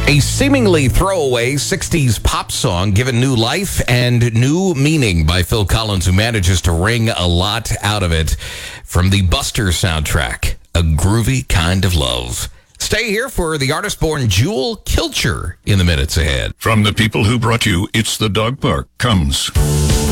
A seemingly throwaway 60s pop song given new life and new meaning by Phil Collins, who manages to wring a lot out of it from the Buster soundtrack, A Groovy Kind of Love. Stay here for the artist-born Jewel Kilcher in the minutes ahead. From the people who brought you It's the Dog Park comes